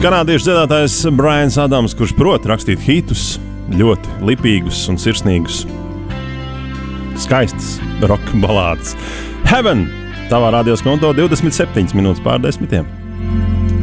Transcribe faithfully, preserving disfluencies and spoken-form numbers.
Kanādiešu dziedātājs Braians Adams, kurš prot rakstīt hitus, ļoti lipīgus un sirsnīgus, skaistas roka balādes. Heaven! Tavā radios konto divdesmit septiņas minūtes pār desmitiem.